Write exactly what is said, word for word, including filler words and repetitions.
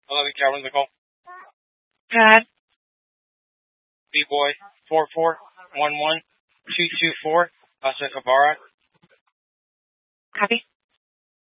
eleven Calvin Nicole. God. B-Boy four four one one two two four. Asa Kabara. Copy.